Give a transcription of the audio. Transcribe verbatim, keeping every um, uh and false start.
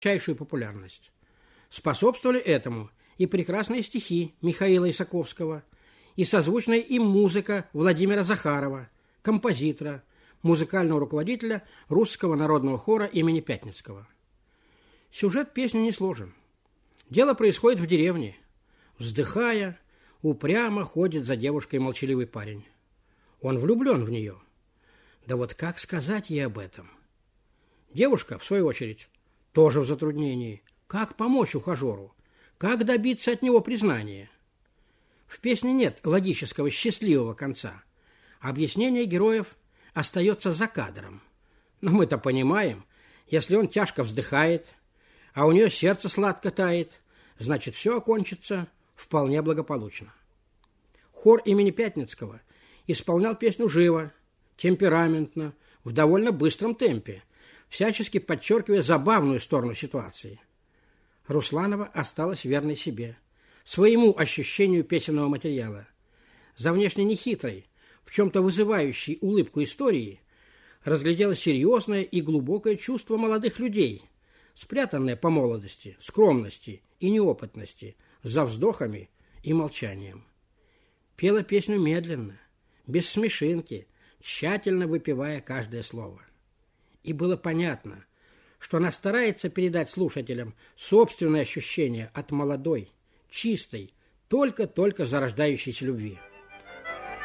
высочайшую популярность. Способствовали этому и прекрасные стихи Михаила Исаковского, и созвучная им музыка Владимира Захарова, композитора, музыкального руководителя Русского народного хора имени Пятницкого. Сюжет песни не сложен. Дело происходит в деревне. Вздыхая, упрямо ходит за девушкой молчаливый парень. Он влюблен в нее. Да вот как сказать ей об этом? Девушка, в свою очередь, тоже в затруднении. Как помочь ухажеру? Как добиться от него признания? В песне нет логического счастливого конца. Объяснение героев остается за кадром. Но мы-то понимаем, если он тяжко вздыхает, а у нее сердце сладко тает, значит, все окончится вполне благополучно. Хор имени Пятницкого исполнял песню живо, темпераментно, в довольно быстром темпе, всячески подчеркивая забавную сторону ситуации. Русланова осталась верной себе, своему ощущению песенного материала. За внешне нехитрой, в чем-то вызывающей улыбку истории разглядела серьезное и глубокое чувство молодых людей, спрятанное по молодости, скромности и неопытности, за вздохами и молчанием. Пела песню медленно, без смешинки, тщательно выпевая каждое слово. И было понятно, что она старается передать слушателям собственные ощущения от молодой, чистой, только-только зарождающейся любви.